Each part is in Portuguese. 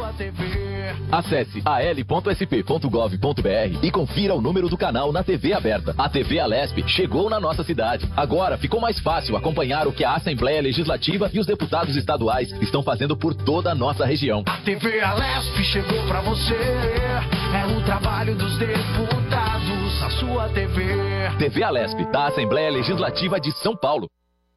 sua TV. Acesse al.sp.gov.br e confira o número do canal na TV aberta. A TV Alesp chegou na nossa cidade. Agora ficou mais fácil acompanhar o que a Assembleia Legislativa e os deputados estaduais estão fazendo por toda a nossa região. A TV Alesp chegou pra você. É o trabalho dos deputados, a sua TV. TV Alesp, da Assembleia Legislativa de São Paulo.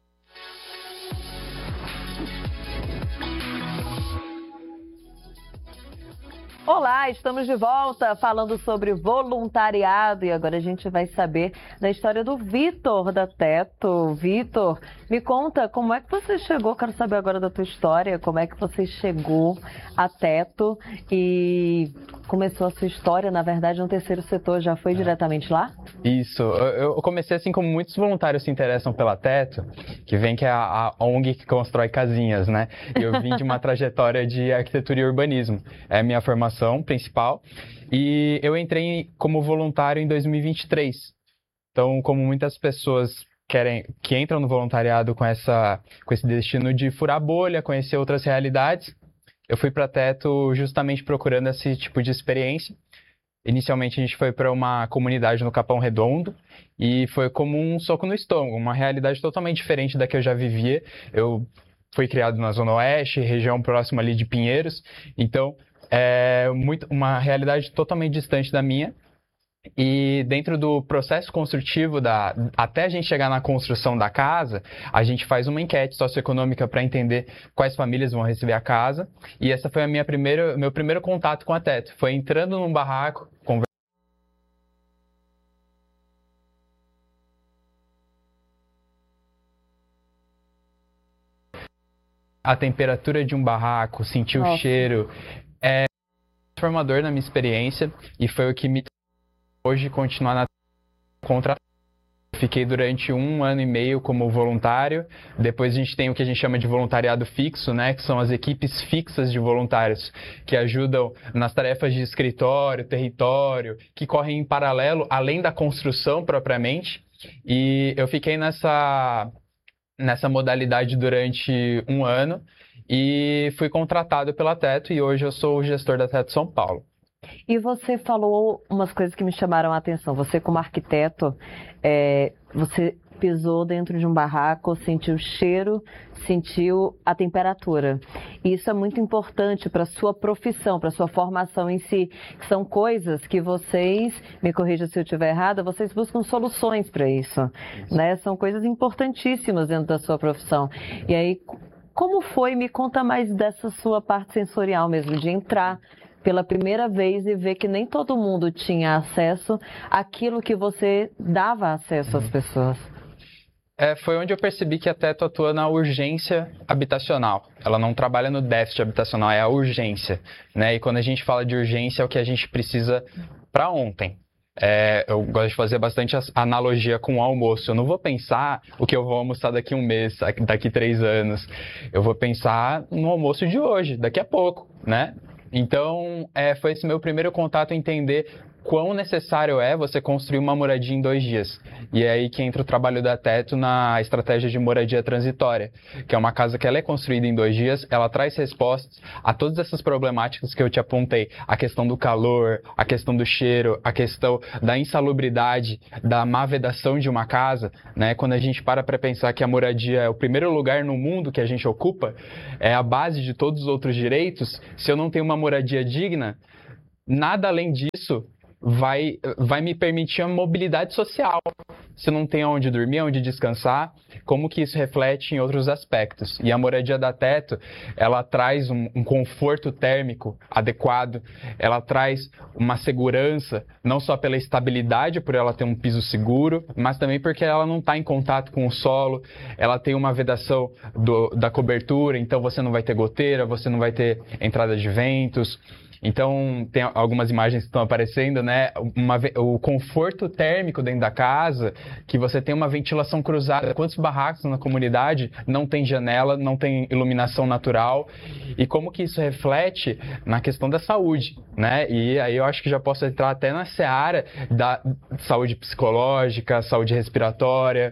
Olá, estamos de volta falando sobre voluntariado e agora a gente vai saber da história do Vitor da Teto. Vitor, me conta como é que você chegou, quero saber agora da tua história, como é que você chegou a Teto e começou a sua história, na verdade, no terceiro setor, já foi diretamente lá? Isso, eu comecei assim como muitos voluntários se interessam pela Teto, que vem que é a ONG que constrói casinhas, né? E eu vim de uma trajetória de arquitetura e urbanismo, é a minha formação principal, e eu entrei como voluntário em 2023. Então, como muitas pessoas que entram no voluntariado com esse destino de furar bolha, conhecer outras realidades, eu fui para a Teto justamente procurando esse tipo de experiência. Inicialmente a gente foi para uma comunidade no Capão Redondo e foi como um soco no estômago, uma realidade totalmente diferente da que eu já vivia. Eu fui criado na Zona Oeste, região próxima ali de Pinheiros, então uma realidade totalmente distante da minha. E dentro do processo construtivo, até a gente chegar na construção da casa, a gente faz uma enquete socioeconômica para entender quais famílias vão receber a casa. E essa foi meu primeiro contato com a Teto. Foi entrando num barraco, a temperatura de um barraco, sentir o cheiro, é transformador na minha experiência e foi o que me hoje continuar na contra. Fiquei durante 1 ano e meio como voluntário. Depois a gente tem o que a gente chama de voluntariado fixo, né? Que são as equipes fixas de voluntários que ajudam nas tarefas de escritório, território, que correm em paralelo, além da construção propriamente. E eu fiquei nessa modalidade durante 1 ano e fui contratado pela Teto e hoje eu sou o gestor da Teto São Paulo. E você falou umas coisas que me chamaram a atenção. Você, como arquiteto, você pisou dentro de um barraco, sentiu o cheiro, sentiu a temperatura. E isso é muito importante para a sua profissão, para a sua formação em si. São coisas que vocês, me corrija se eu estiver errada, vocês buscam soluções para isso, né? São coisas importantíssimas dentro da sua profissão. E aí, como foi? Me conta mais dessa sua parte sensorial mesmo, de entrar pela primeira vez e ver que nem todo mundo tinha acesso àquilo que você dava acesso às pessoas. Foi onde eu percebi que a Teto atua na urgência habitacional. Ela não trabalha no déficit habitacional, é a urgência, né? E quando a gente fala de urgência, é o que a gente precisa para ontem. Eu gosto de fazer bastante analogia com o almoço. Eu não vou pensar o que eu vou almoçar daqui 1 mês, daqui 3 anos. Eu vou pensar no almoço de hoje, daqui a pouco, né? Então, foi esse meu primeiro contato, entender quão necessário é você construir uma moradia em 2 dias. E é aí que entra o trabalho da Teto na estratégia de moradia transitória, que é uma casa que ela é construída em 2 dias, ela traz respostas a todas essas problemáticas que eu te apontei, a questão do calor, a questão do cheiro, a questão da insalubridade, da má vedação de uma casa, né? Quando a gente para pensar que a moradia é o primeiro lugar no mundo que a gente ocupa, é a base de todos os outros direitos, se eu não tenho uma moradia digna, nada além disso vai me permitir a mobilidade social. Se não tem onde dormir, onde descansar, como que isso reflete em outros aspectos? E a moradia da Teto, ela traz um conforto térmico adequado, ela traz uma segurança, não só pela estabilidade, por ela ter um piso seguro, mas também porque ela não está em contato com o solo, ela tem uma vedação da cobertura, então você não vai ter goteira, você não vai ter entrada de ventos. Então, tem algumas imagens que estão aparecendo, né? O conforto térmico dentro da casa, que você tem uma ventilação cruzada. Quantos barracos na comunidade não tem janela, não tem iluminação natural? E como que isso reflete na questão da saúde, né? E aí eu acho que já posso entrar até na seara da saúde psicológica, saúde respiratória.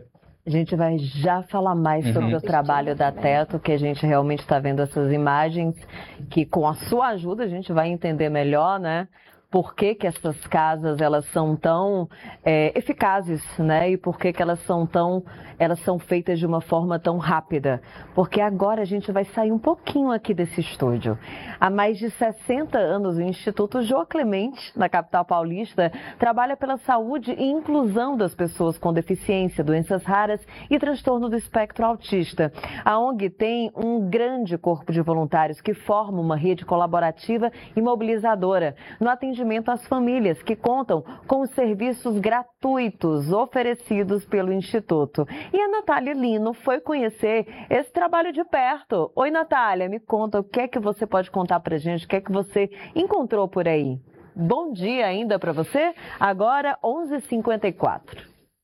A gente vai já falar mais sobre o trabalho da Teto, que a gente realmente está vendo essas imagens, que com a sua ajuda a gente vai entender melhor, né? Por que que essas casas elas são tão eficazes, né? E por que que elas são feitas de uma forma tão rápida? Porque agora a gente vai sair um pouquinho aqui desse estúdio. Há mais de 60 anos, o Instituto Jô Clemente, na capital paulista, trabalha pela saúde e inclusão das pessoas com deficiência, doenças raras e transtorno do espectro autista. A ONG tem um grande corpo de voluntários que forma uma rede colaborativa e mobilizadora no atendimento às famílias que contam com os serviços gratuitos oferecidos pelo Instituto. E a Natália Lino foi conhecer esse trabalho de perto. Oi, Natália, me conta o que é que você pode contar pra gente, o que é que você encontrou por aí. Bom dia ainda para você, agora 11h54.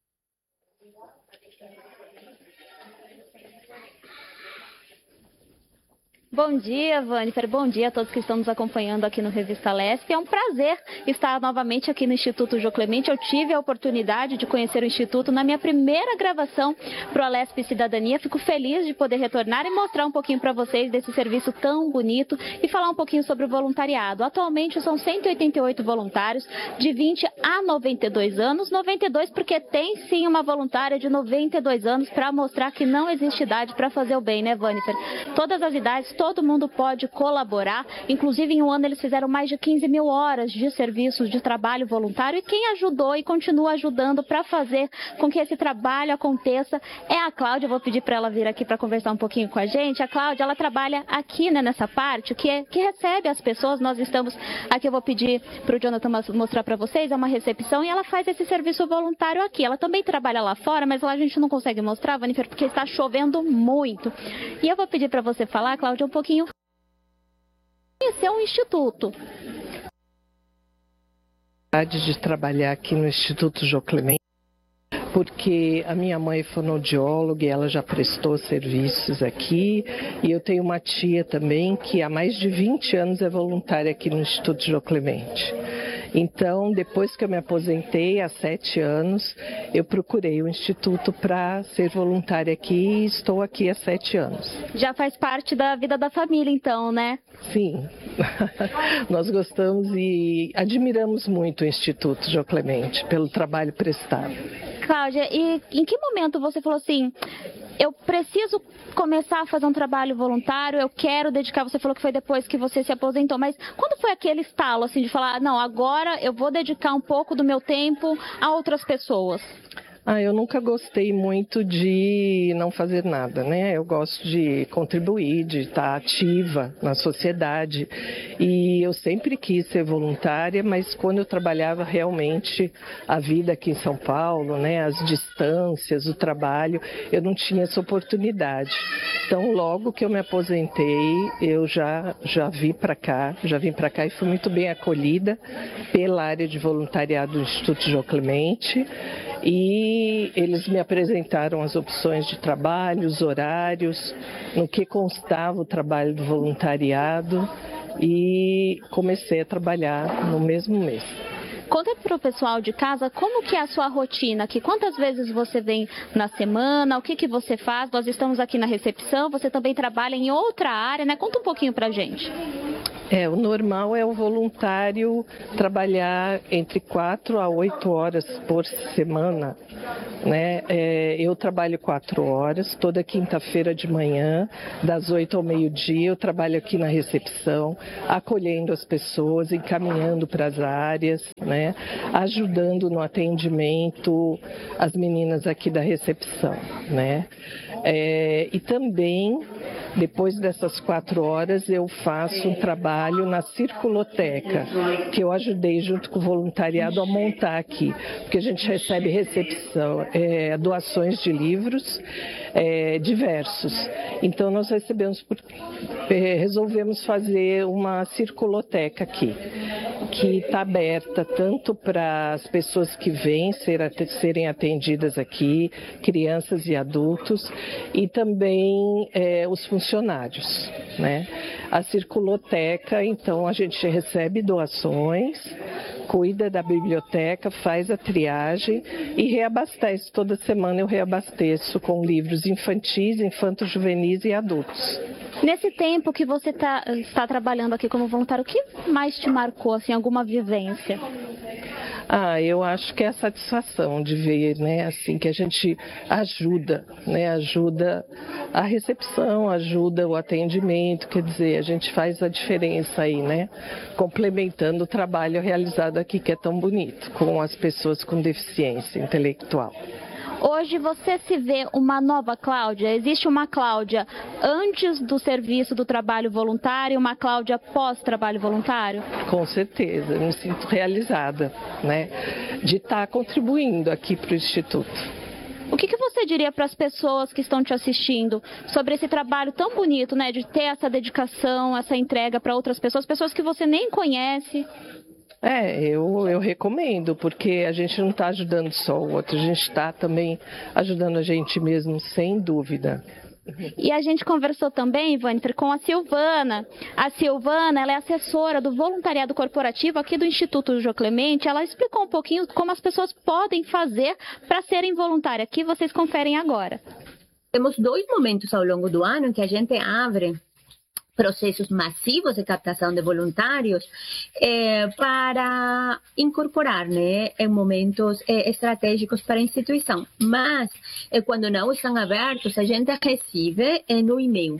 Bom dia, Vânifer. Bom dia a todos que estão nos acompanhando aqui no Revista Lesp. É um prazer estar novamente aqui no Instituto Jô Clemente. Eu tive a oportunidade de conhecer o Instituto na minha primeira gravação para o Alesp Cidadania. Fico feliz de poder retornar e mostrar um pouquinho para vocês desse serviço tão bonito e falar um pouquinho sobre o voluntariado. Atualmente são 188 voluntários de 20 a 92 anos. 92 porque tem sim uma voluntária de 92 anos para mostrar que não existe idade para fazer o bem, né, Vânifer? Todas as idades, todo mundo pode colaborar, inclusive em um ano eles fizeram mais de 15 mil horas de serviços de trabalho voluntário e quem ajudou e continua ajudando para fazer com que esse trabalho aconteça é a Cláudia. Eu vou pedir para ela vir aqui para conversar um pouquinho com a gente. A Cláudia, ela trabalha aqui, né, nessa parte que recebe as pessoas. Nós estamos aqui, eu vou pedir para o Jonathan mostrar para vocês, é uma recepção e ela faz esse serviço voluntário aqui. Ela também trabalha lá fora, mas lá a gente não consegue mostrar, Vânifer, porque está chovendo muito. E eu vou pedir para você falar, Cláudia, um pouquinho conhecer o Instituto. De trabalhar aqui no Instituto Jô Clemente, porque a minha mãe é fonoaudióloga e ela já prestou serviços aqui, e eu tenho uma tia também que há mais de 20 anos é voluntária aqui no Instituto Jô Clemente. Então, depois que eu me aposentei, há 7 anos, eu procurei o Instituto para ser voluntária aqui e estou aqui há 7 anos. Já faz parte da vida da família, então, né? Sim, nós gostamos e admiramos muito o Instituto Jô Clemente pelo trabalho prestado. Cláudia, e em que momento você falou assim, eu preciso começar a fazer um trabalho voluntário, eu quero dedicar, você falou que foi depois que você se aposentou, mas quando foi aquele estalo assim de falar, não, agora eu vou dedicar um pouco do meu tempo a outras pessoas? Eu nunca gostei muito de não fazer nada, né? Eu gosto de contribuir, de estar ativa na sociedade. E eu sempre quis ser voluntária, mas quando eu trabalhava realmente a vida aqui em São Paulo, né? As distâncias, o trabalho, eu não tinha essa oportunidade. Então, logo que eu me aposentei, eu já vim para cá e fui muito bem acolhida pela área de voluntariado do Instituto Jô Clemente. E eles me apresentaram as opções de trabalho, os horários, no que constava o trabalho do voluntariado e comecei a trabalhar no mesmo mês. Conta para o pessoal de casa como que é a sua rotina aqui, quantas vezes você vem na semana, o que você faz? Nós estamos aqui na recepção, você também trabalha em outra área, né? Conta um pouquinho para a gente. O normal é o voluntário trabalhar entre 4 a 8 horas por semana, né? Eu trabalho 4 horas, toda quinta-feira de manhã, das 8 ao meio-dia, eu trabalho aqui na recepção, acolhendo as pessoas, encaminhando para as áreas, né? Ajudando no atendimento as meninas aqui da recepção, né? E também, depois dessas 4 horas, eu faço um trabalho na Circuloteca, que eu ajudei junto com o voluntariado a montar aqui, porque a gente recebe recepção, doações de livros diversos. Então nós resolvemos fazer uma Circuloteca aqui, que está aberta tanto para as pessoas que vêm serem atendidas aqui, crianças e adultos, e também os funcionários, né? a circuloteca, então a gente recebe doações, cuida da biblioteca, faz a triagem e reabastece. Toda semana eu reabasteço com livros infantis, infanto-juvenis e adultos. Nesse tempo que você está trabalhando aqui como voluntário, o que mais te marcou, assim, alguma vivência? Eu acho que é a satisfação de ver, né, assim, que a gente ajuda, né, ajuda a recepção, ajuda o atendimento, quer dizer, a gente faz a diferença aí, né, complementando o trabalho realizado aqui, que é tão bonito, com as pessoas com deficiência intelectual. Hoje você se vê uma nova Cláudia? Existe uma Cláudia antes do serviço do trabalho voluntário, uma Cláudia pós-trabalho voluntário? Com certeza, eu me sinto realizada, né, de estar contribuindo aqui para o Instituto. O que você diria para as pessoas que estão te assistindo sobre esse trabalho tão bonito, né, de ter essa dedicação, essa entrega para outras pessoas, pessoas que você nem conhece? Eu recomendo, porque a gente não está ajudando só o outro, a gente está também ajudando a gente mesmo, sem dúvida. E a gente conversou também, Ivânifer, com a Silvana. A Silvana, ela é assessora do voluntariado corporativo aqui do Instituto Jô Clemente. Ela explicou um pouquinho como as pessoas podem fazer para serem voluntárias. Aqui vocês conferem agora. Temos 2 momentos ao longo do ano em que a gente abre processos massivos de captação de voluntários para incorporar, né, em momentos estratégicos para a instituição. Mas, quando não estão abertos, a gente recebe no e-mail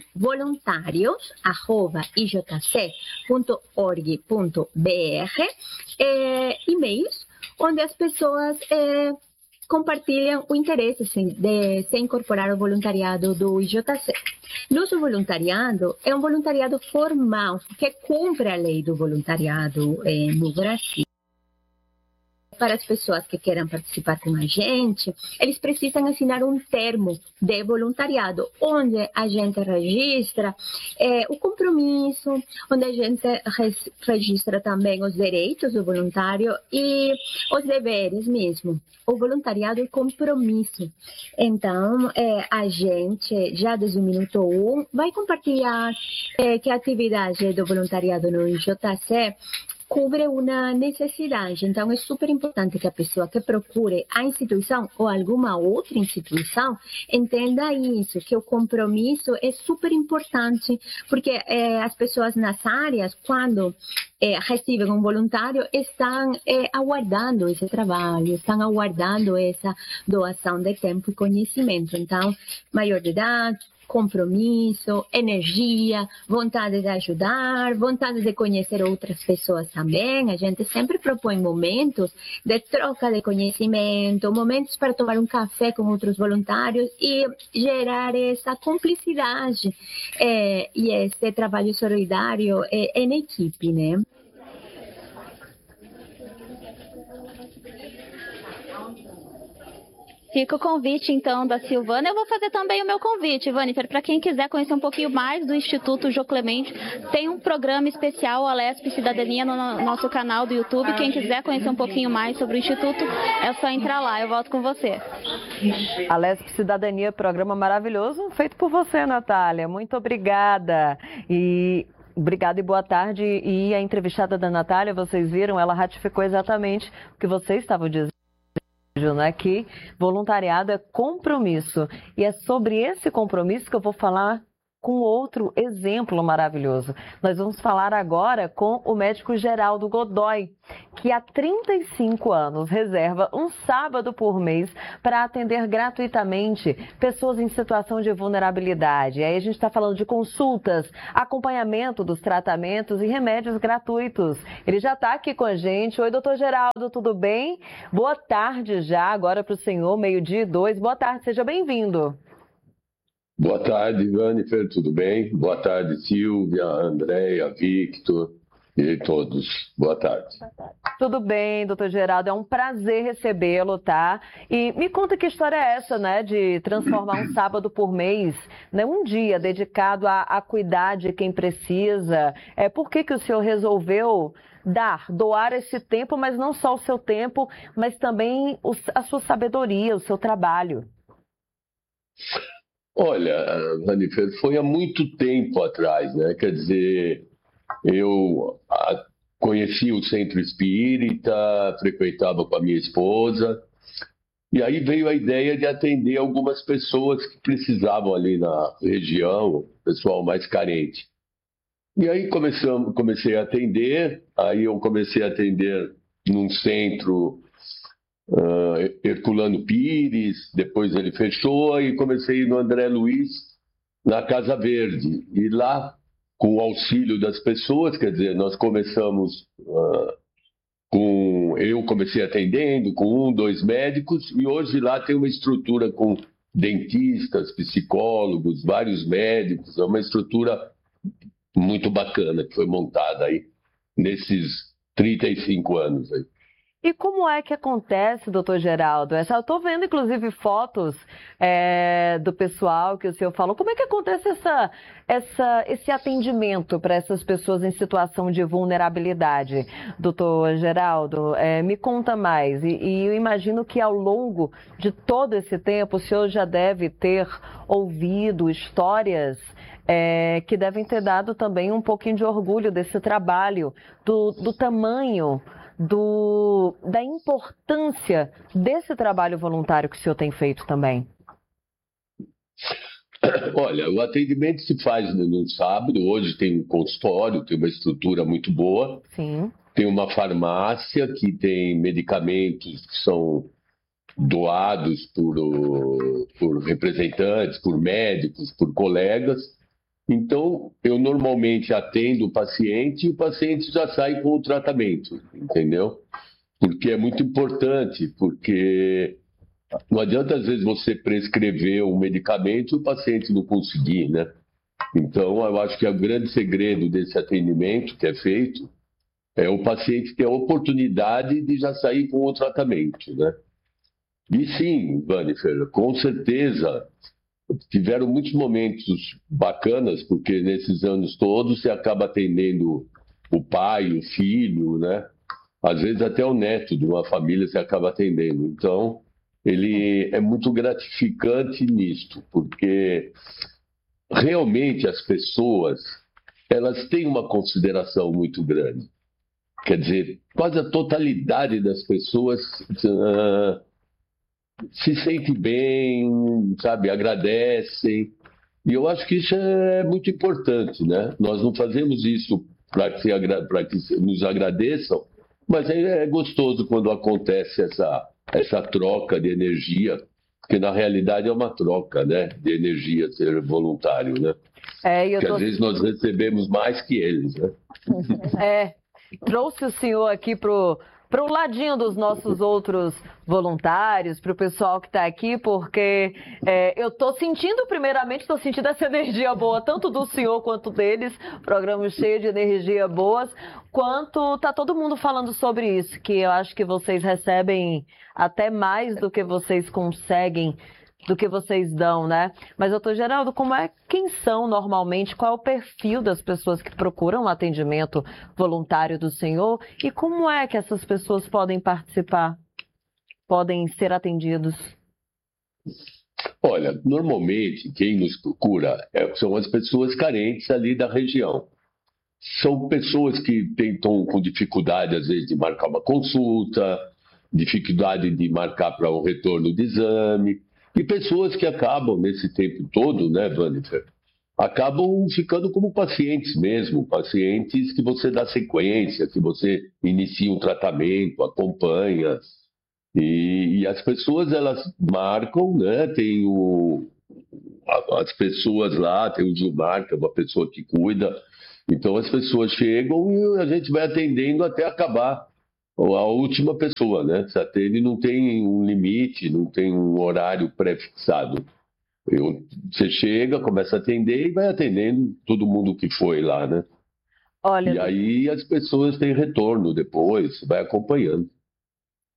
voluntarios@ijc.org.br e-mails onde as pessoas compartilham o interesse de se incorporar ao voluntariado do IJC. Nosso voluntariado é um voluntariado formal, que cumpre a lei do voluntariado no Brasil. Para as pessoas que queiram participar com a gente, eles precisam assinar um termo de voluntariado, onde a gente registra o compromisso, onde a gente registra também os direitos do voluntário e os deveres mesmo. O voluntariado é compromisso. Então, a gente, já desde o minuto 1, vai compartilhar que a atividade do voluntariado no IJC cobre uma necessidade. Então, é super importante que a pessoa que procure a instituição ou alguma outra instituição entenda isso, que o compromisso é super importante, porque as pessoas nas áreas, quando recebem um voluntário, estão aguardando esse trabalho, estão aguardando essa doação de tempo e conhecimento. Então, maior de idade, compromisso, energia, vontade de ajudar, vontade de conhecer outras pessoas também. A gente sempre propõe momentos de troca de conhecimento, momentos para tomar um café com outros voluntários e gerar essa cumplicidade e esse trabalho solidário em equipe, né? Fica o convite, então, da Silvana. Eu vou fazer também o meu convite, Ivânifer, para quem quiser conhecer um pouquinho mais do Instituto Jô Clemente. Tem um programa especial, Alesp Cidadania, no nosso canal do YouTube. Quem quiser conhecer um pouquinho mais sobre o Instituto, é só entrar lá. Eu volto com você. Alesp Cidadania, programa maravilhoso, feito por você, Natália. Muito obrigada. Obrigada e boa tarde. E a entrevistada da Natália, vocês viram, ela ratificou exatamente o que vocês estavam dizendo, né? Que voluntariado é compromisso. E é sobre esse compromisso que eu vou falar com outro exemplo maravilhoso. Nós vamos falar agora com o médico Geraldo Godoy, que há 35 anos reserva um sábado por mês para atender gratuitamente pessoas em situação de vulnerabilidade. Aí a gente está falando de consultas, acompanhamento dos tratamentos e remédios gratuitos. Ele já está aqui com a gente. Oi, doutor Geraldo, tudo bem? Boa tarde já, agora para o senhor, 12:02. Boa tarde, seja bem-vindo. Boa tarde, Ivânifer, tudo bem? Boa tarde, Silvia, Andréia, Victor e todos. Boa tarde. Tudo bem, doutor Geraldo, é um prazer recebê-lo, tá? E me conta que história é essa, né, de transformar um sábado por mês, né, um dia dedicado a cuidar de quem precisa. Por que o senhor resolveu doar esse tempo, mas não só o seu tempo, mas também a sua sabedoria, o seu trabalho? Olha, Ranifer, foi há muito tempo atrás, né? Quer dizer, eu conheci o centro espírita, frequentava com a minha esposa, e aí veio a ideia de atender algumas pessoas que precisavam ali na região, pessoal mais carente. E aí comecei a atender, aí eu comecei a atender num centro Herculano Pires, depois ele fechou e comecei a ir no André Luiz, na Casa Verde. E lá, com o auxílio das pessoas, quer dizer, nós começamos eu comecei atendendo com 2 médicos, e hoje lá tem uma estrutura com dentistas, psicólogos, vários médicos, é uma estrutura muito bacana que foi montada aí nesses 35 anos aí. E como é que acontece, doutor Geraldo? Eu estou vendo, inclusive, fotos do pessoal que o senhor falou. Como é que acontece esse atendimento para essas pessoas em situação de vulnerabilidade? Doutor Geraldo, me conta mais. E eu imagino que ao longo de todo esse tempo, o senhor já deve ter ouvido histórias que devem ter dado também um pouquinho de orgulho desse trabalho, do tamanho, da importância desse trabalho voluntário que o senhor tem feito também. Olha, o atendimento se faz no sábado, hoje tem um consultório, tem uma estrutura muito boa. Sim. Tem uma farmácia que tem medicamentos que são doados por representantes, por médicos, por colegas. Então, eu normalmente atendo o paciente e o paciente já sai com o tratamento, entendeu? Porque é muito importante, porque não adianta às vezes você prescrever um medicamento e o paciente não conseguir, né? Então, eu acho que o grande segredo desse atendimento que é feito é o paciente ter a oportunidade de já sair com o tratamento, né? E sim, Vannifer, com certeza tiveram muitos momentos bacanas, porque nesses anos todos você acaba atendendo o pai, o filho, né? Às vezes até o neto de uma família você acaba atendendo. Então, ele é muito gratificante nisto, porque realmente as pessoas, elas têm uma consideração muito grande. Quer dizer, quase a totalidade das pessoas se sente bem, sabe, agradecem. E eu acho que isso é muito importante, né? Nós não fazemos isso para que nos agradeçam, mas é gostoso quando acontece essa troca de energia, porque na realidade é uma troca, né, de energia ser voluntário, né? Porque às vezes nós recebemos mais que eles, né? Trouxe o senhor aqui para o ladinho dos nossos outros voluntários, para o pessoal que está aqui, porque eu estou sentindo essa energia boa, tanto do senhor quanto deles, programa cheio de energia boas, quanto está todo mundo falando sobre isso, que eu acho que vocês recebem até mais do que vocês conseguem, do que vocês dão, né? Mas, doutor Geraldo, quem são normalmente, qual é o perfil das pessoas que procuram o atendimento voluntário do senhor e como é que essas pessoas podem participar, podem ser atendidos? Olha, normalmente quem nos procura são as pessoas carentes ali da região. São pessoas que estão com dificuldade, às vezes, de marcar uma consulta, dificuldade de marcar para um retorno de exame. E pessoas que acabam, nesse tempo todo, né, Vannifer, acabam ficando como pacientes mesmo, pacientes que você dá sequência, que você inicia um tratamento, acompanha. E as pessoas, elas marcam, né, tem as pessoas lá, tem o Gilmar, que é uma pessoa que cuida. Então as pessoas chegam e a gente vai atendendo até acabar. A última pessoa, né? Se atende, não tem um limite, não tem um horário pré-fixado. Você chega, começa a atender e vai atendendo todo mundo que foi lá, né? Olha, e aí as pessoas têm retorno depois, vai acompanhando.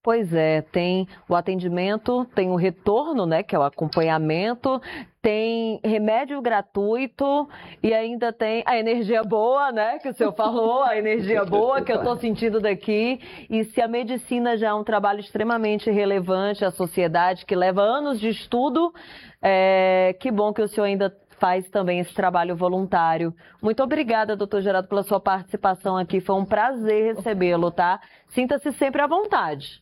Pois é, tem o atendimento, tem o retorno, né, que é o acompanhamento, tem remédio gratuito e ainda tem a energia boa, né, que o senhor falou, a energia boa que eu estou sentindo daqui. E se a medicina já é um trabalho extremamente relevante à sociedade, que leva anos de estudo, que bom que o senhor ainda faz também esse trabalho voluntário. Muito obrigada, doutor Geraldo, pela sua participação aqui. Foi um prazer recebê-lo, tá? Sinta-se sempre à vontade.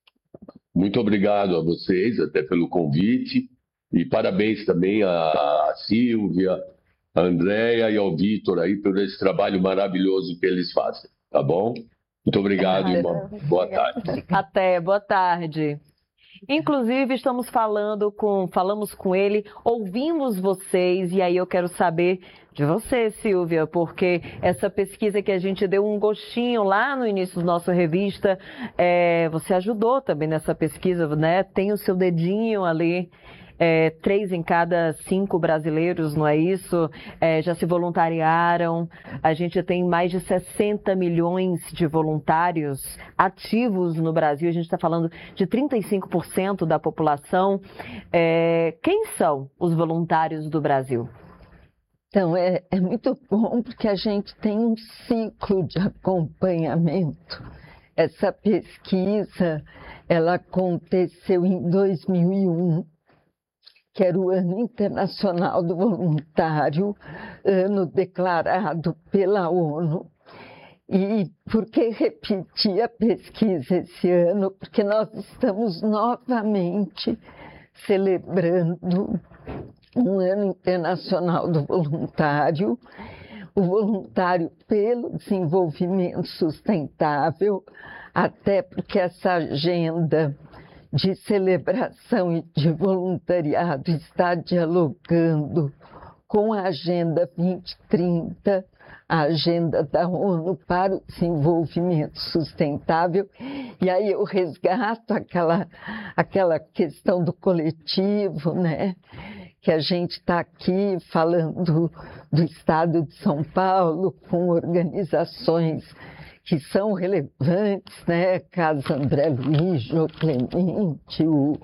Muito obrigado a vocês, até pelo convite. E parabéns também a Silvia, a Andréia e ao Vitor aí por esse trabalho maravilhoso que eles fazem, tá bom? Muito obrigado, irmão. Boa tarde. Até, boa tarde. Inclusive, falamos com ele, ouvimos vocês, e aí eu quero saber de você, Silvia, porque essa pesquisa que a gente deu um gostinho lá no início da nossa revista, você ajudou também nessa pesquisa, né? Tem o seu dedinho ali. 3 em cada 5 brasileiros, não é isso? Já se voluntariaram. A gente tem mais de 60 milhões de voluntários ativos no Brasil. A gente está falando de 35% da população. Quem são os voluntários do Brasil? Então, é muito bom porque a gente tem um ciclo de acompanhamento. Essa pesquisa, ela aconteceu em 2001. Que era o Ano Internacional do Voluntário, ano declarado pela ONU. E por que repetir a pesquisa esse ano? Porque nós estamos novamente celebrando um Ano Internacional do Voluntário, o voluntário pelo desenvolvimento sustentável, até porque essa agenda de celebração e de voluntariado está dialogando com a Agenda 2030, a agenda da ONU para o desenvolvimento sustentável. E aí eu resgato aquela questão do coletivo, né? Que a gente está aqui falando do Estado de São Paulo com organizações que são relevantes, né? Casa André Luiz, Jô Clemente, o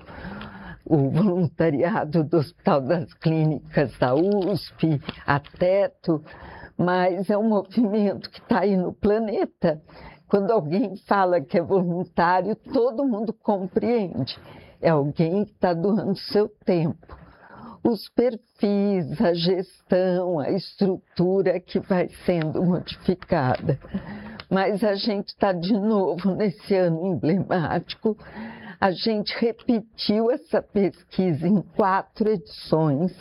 voluntariado do Hospital das Clínicas da USP, a Teto, mas é um movimento que está aí no planeta. Quando alguém fala que é voluntário, todo mundo compreende. É alguém que está doando seu tempo. Os perfis, a gestão, a estrutura que vai sendo modificada. Mas a gente está de novo nesse ano emblemático. A gente repetiu essa pesquisa em 4 edições.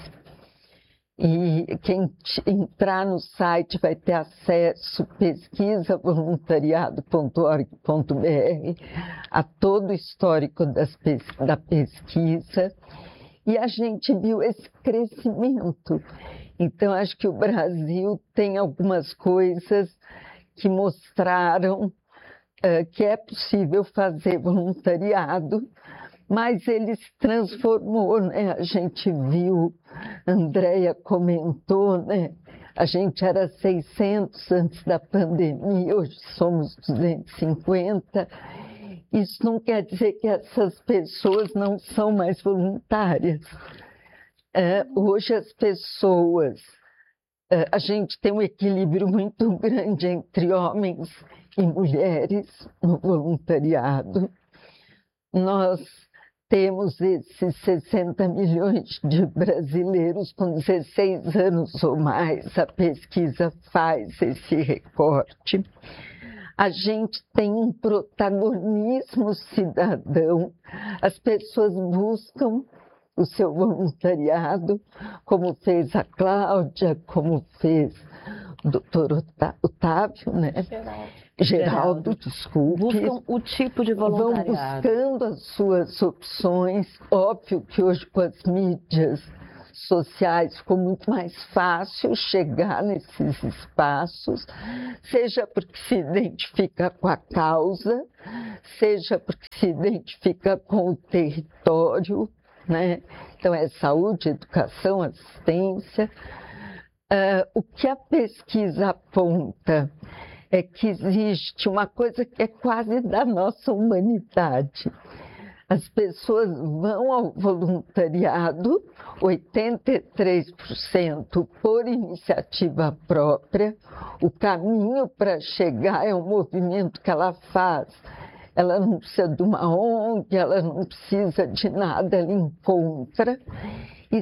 E quem entrar no site vai ter acesso pesquisavoluntariado.org.br a todo o histórico da pesquisa. E a gente viu esse crescimento. Então, acho que o Brasil tem algumas coisas que mostraram que é possível fazer voluntariado, mas ele se transformou, né? A gente viu, a Andréia comentou, né? A gente era 600 antes da pandemia, hoje somos 250. Isso não quer dizer que essas pessoas não são mais voluntárias. Hoje as pessoas... A gente tem um equilíbrio muito grande entre homens e mulheres no voluntariado. Nós temos esses 60 milhões de brasileiros com 16 anos ou mais. A pesquisa faz esse recorte. A gente tem um protagonismo cidadão. As pessoas buscam o seu voluntariado, como fez a Cláudia, como fez o doutor Otávio, né? Geraldo, desculpe. Buscam o tipo de voluntariado. Vão buscando as suas opções. Óbvio que hoje com as mídias sociais ficou muito mais fácil chegar nesses espaços, seja porque se identifica com a causa, seja porque se identifica com o território, né? Então, é saúde, educação, assistência. O que a pesquisa aponta é que existe uma coisa que é quase da nossa humanidade. As pessoas vão ao voluntariado, 83% por iniciativa própria. O caminho para chegar é um movimento que ela faz. Ela não precisa de uma ONG, ela não precisa de nada, ela encontra. E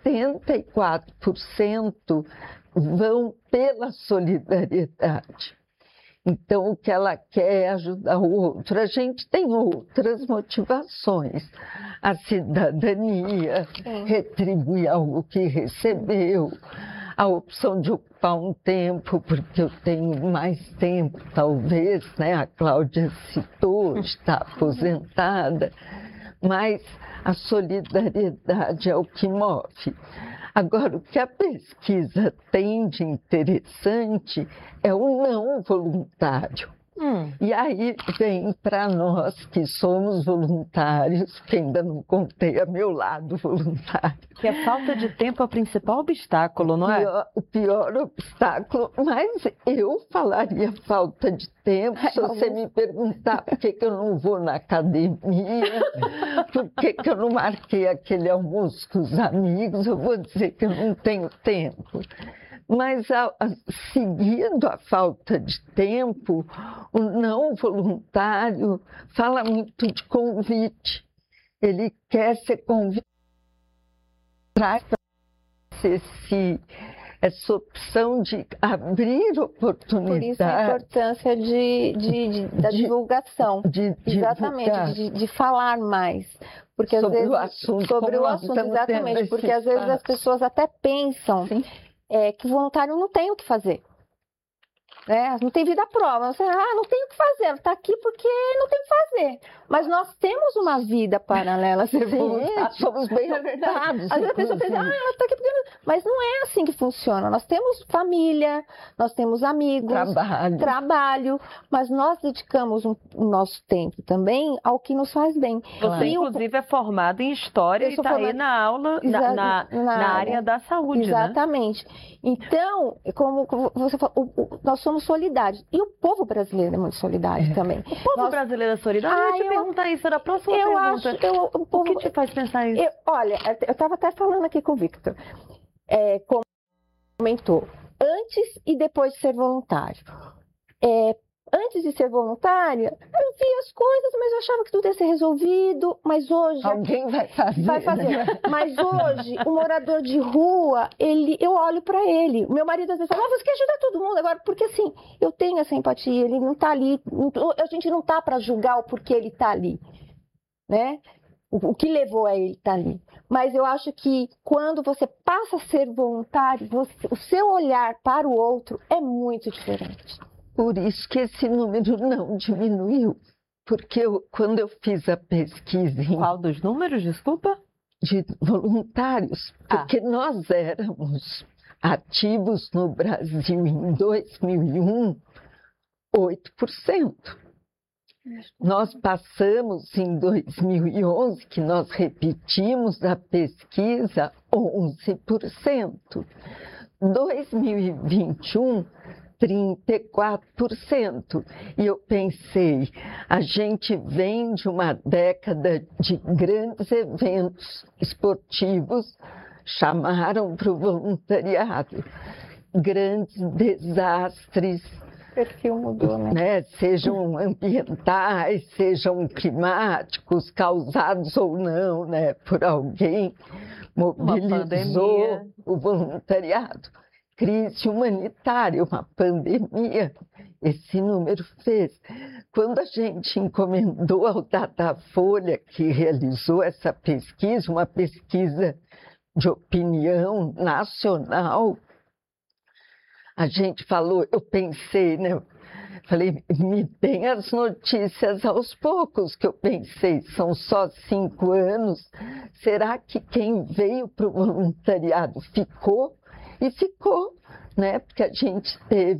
74% vão pela solidariedade. Então, o que ela quer é ajudar o outro. A gente tem outras motivações. A cidadania, retribuir algo que recebeu, a opção de ocupar um tempo, porque eu tenho mais tempo, talvez, né? A Cláudia citou, está aposentada, mas a solidariedade é o que move. Agora, o que a pesquisa tem de interessante é o não voluntário. E aí vem para nós que somos voluntários, que ainda não contei a meu lado voluntário. Que a falta de tempo é o principal obstáculo, não é? O pior obstáculo, mas eu falaria falta de tempo. Se você me perguntar por que eu não vou na academia, por que eu não marquei aquele almoço com os amigos, eu vou dizer que eu não tenho tempo. Mas, seguindo a falta de tempo, o não voluntário fala muito de convite. Ele quer ser convidado, traz essa opção de abrir oportunidades. Por isso a importância da divulgação. Exatamente, de falar mais. Porque sobre às vezes, o assunto. Sobre o assunto, exatamente. Porque às vezes as pessoas até pensam que o voluntário não tem o que fazer. Não tem vida própria. Você, não tem o que fazer, está aqui porque não tem o que fazer. Mas nós temos uma vida paralela a ser voluntário. Somos bem orientados. Às vezes a pessoa pensa, ela está aqui porque... Mas não é assim que funciona. Nós temos família, nós temos amigos, trabalho, mas nós dedicamos o nosso tempo também ao que nos faz bem. Você, inclusive, é formada em História e está aí na aula, na área da saúde, exatamente. Né? Então, como você falou, nós somos solidários. E o povo brasileiro é muito solidário também. O povo brasileiro é solidário? Eu ia te perguntar isso, era a próxima pergunta. O que te faz pensar isso? Olha, eu estava até falando aqui com o Victor. Comentou, antes e depois de ser voluntário. Antes de ser voluntária, eu via as coisas, mas eu achava que tudo ia ser resolvido. Mas hoje... Alguém vai fazer. Né? Mas hoje, o morador de rua, eu olho para ele. O meu marido às vezes fala, você quer ajudar todo mundo agora? Porque assim, eu tenho essa empatia, ele não está ali. A gente não está para julgar o porquê ele está ali. Né? O que levou a ele estar ali. Mas eu acho que quando você passa a ser voluntário, o seu olhar para o outro é muito diferente. Por isso que esse número não diminuiu. Porque quando eu fiz a pesquisa... Qual dos números, desculpa? De voluntários. Porque nós éramos ativos no Brasil em 2001, 8%. Nós passamos em 2011, que nós repetimos a pesquisa, 11%. 2021, 34%. E eu pensei, a gente vem de uma década de grandes eventos esportivos, chamaram para o voluntariado, grandes desastres. O perfil mudou, né? Sejam ambientais, sejam climáticos, causados ou não, né, por alguém, mobilizou o voluntariado. Crise humanitária, uma pandemia, esse número fez. Quando a gente encomendou ao Datafolha, que realizou essa pesquisa, uma pesquisa de opinião nacional, a gente falou, eu pensei, né? Falei, me deem as notícias aos poucos, que eu pensei, são só 5 anos. Será que quem veio para o voluntariado ficou? E ficou, né? Porque a gente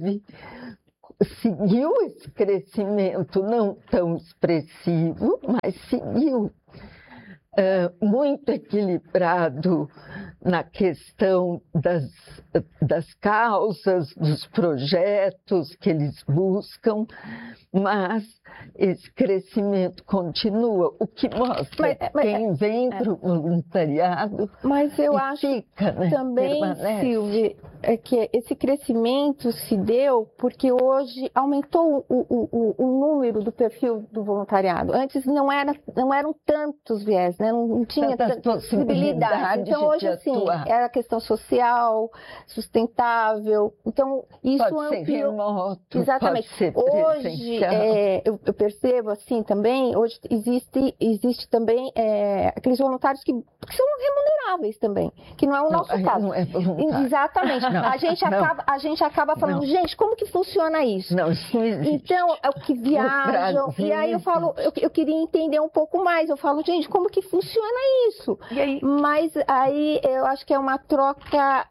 seguiu esse crescimento não tão expressivo, mas seguiu. Muito equilibrado na questão das das causas, dos projetos que eles buscam, mas esse crescimento continua, o que mostra quem vem para o voluntariado. Mas eu acho fica, né, também, permanece. Silvia, que esse crescimento se deu porque hoje aumentou o número do perfil do voluntariado. Antes não eram tantos viés, né? Não tinha tanta possibilidade. Então hoje assim, era a questão social, sustentável. Então isso pode ser remoto, exatamente. Pode ser hoje eu percebo assim também, hoje existe também aqueles voluntários que são remuneráveis também, que não é o nosso caso. Não é voluntário. Exatamente. Não, a gente acaba falando, gente, como que funciona isso? Não, isso não existe. Então, é o que viajam, e aí eu falo, eu queria entender um pouco mais, eu falo, gente, como que funciona isso? E aí? Mas aí eu acho que é uma troca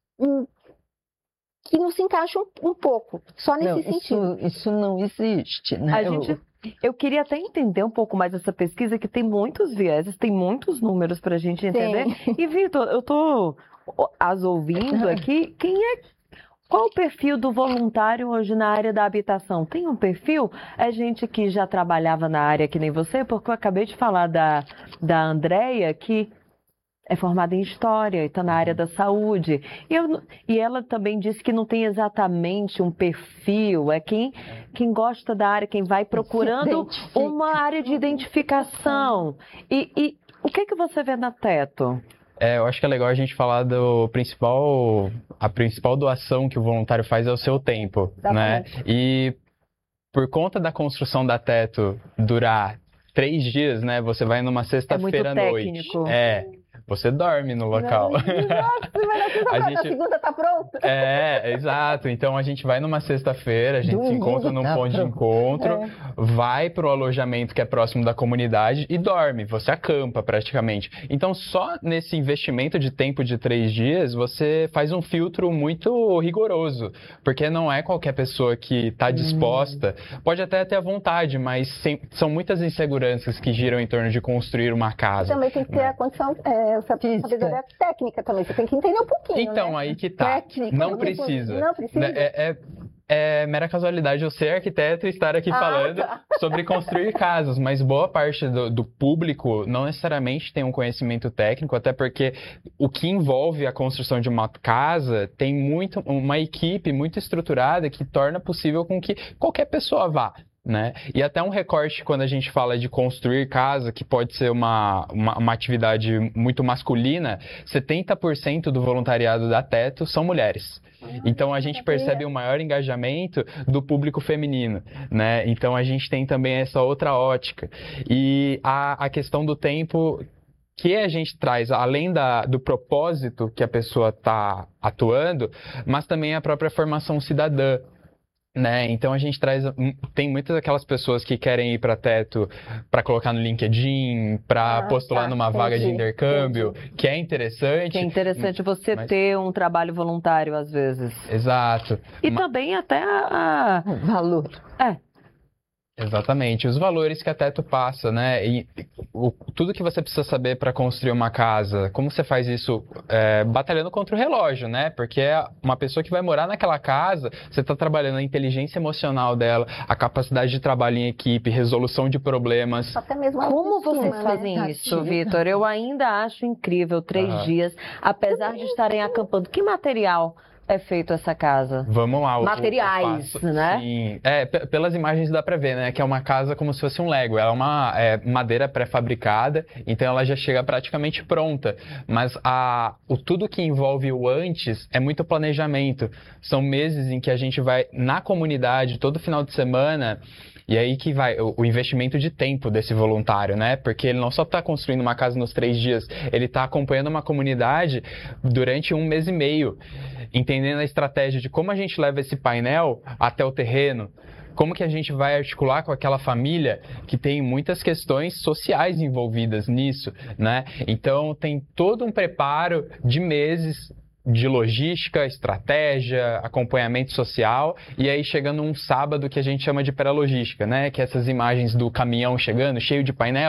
que não se encaixa um pouco, só nesse sentido. Isso não existe, né? Eu queria até entender um pouco mais essa pesquisa, que tem muitos vieses, tem muitos números para a gente entender. Sim. E, Vitor, eu estou as ouvindo aqui, qual o perfil do voluntário hoje na área da habitação? Tem um perfil? É gente que já trabalhava na área que nem você? Porque eu acabei de falar da Andréia, que é formada em História e está na área da saúde. E ela também disse que não tem exatamente um perfil, é quem gosta da área, quem vai procurando uma área de identificação. E o que você vê na Teto? Eu acho que é legal a gente falar a principal doação que o voluntário faz é o seu tempo, né? E por conta da construção da Teto durar 3 dias, né? Você vai numa sexta-feira à noite. Você dorme no local. Nossa, mas a segunda tá pronta. Exato. Então a gente vai numa sexta-feira, a gente se encontra num ponto de encontro, vai pro alojamento que é próximo da comunidade e dorme. Você acampa praticamente. Então só nesse investimento de tempo de 3 dias, você faz um filtro muito rigoroso. Porque não é qualquer pessoa que está disposta, pode até ter a vontade, mas são muitas inseguranças que giram em torno de construir uma casa. Também tem que ter a condição... sabedoria técnica também, você tem que entender um pouquinho. Então, aí que tá. Não precisa. Não precisa. É mera casualidade eu ser arquiteto e estar aqui falando sobre construir casas, mas boa parte do público não necessariamente tem um conhecimento técnico, até porque o que envolve a construção de uma casa tem uma equipe muito estruturada que torna possível com que qualquer pessoa vá. Né? E até um recorte quando a gente fala de construir casa, que pode ser uma atividade muito masculina, 70% do voluntariado da Teto são mulheres. Então a gente percebe um maior engajamento do público feminino, né? Então a gente tem também essa outra ótica. E a questão do tempo que a gente traz, além do propósito que a pessoa está atuando, mas também a própria formação cidadã. Né? Então a gente tem muitas daquelas pessoas que querem ir para Teto para colocar no LinkedIn, para postular numa vaga de intercâmbio, que é interessante. Que é interessante você ter um trabalho voluntário às vezes. Exato. E também até o valor. Exatamente, os valores que a Teto passa, né? E tudo que você precisa saber para construir uma casa, como você faz isso batalhando contra o relógio, né? Porque uma pessoa que vai morar naquela casa, você está trabalhando a inteligência emocional dela, a capacidade de trabalho em equipe, resolução de problemas. Até mesmo como vocês fazem isso, Vitor? Eu ainda acho incrível 3 dias, apesar de estarem acampando. Que material é feito essa casa? Vamos lá. Materiais, né? Sim. Pelas imagens dá pra ver, né? Que é uma casa como se fosse um Lego. Ela é uma madeira pré-fabricada, então ela já chega praticamente pronta. Mas tudo que envolve o antes é muito planejamento. São meses em que a gente vai na comunidade, todo final de semana. E aí que vai o investimento de tempo desse voluntário, né? Porque ele não só está construindo uma casa nos 3 dias, ele está acompanhando uma comunidade durante 1 mês e meio, entendendo a estratégia de como a gente leva esse painel até o terreno, como que a gente vai articular com aquela família que tem muitas questões sociais envolvidas nisso, né? Então tem todo um preparo de meses de logística, estratégia, acompanhamento social, e aí chegando um sábado que a gente chama de pré-logística, né? Que é essas imagens do caminhão chegando, cheio de painel,